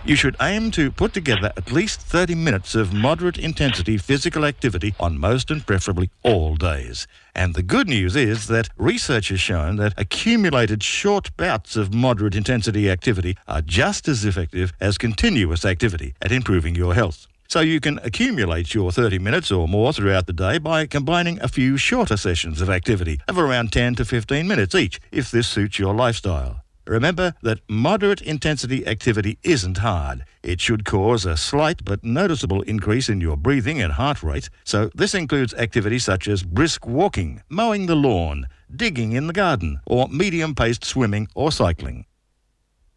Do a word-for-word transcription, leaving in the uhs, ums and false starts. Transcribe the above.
You should aim to put together at least thirty minutes of moderate intensity physical activity on most and preferably all days. And the good news is that research has shown that accumulated short bouts of moderate intensity activity are just as effective as continuous activity at improving your health. So you can accumulate your thirty minutes or more throughout the day by combining a few shorter sessions of activity of around ten to fifteen minutes each, if this suits your lifestyle. Remember that moderate intensity activity isn't hard. It should cause a slight but noticeable increase in your breathing and heart rate. So this includes activities such as brisk walking, mowing the lawn, digging in the garden, or medium-paced swimming or cycling.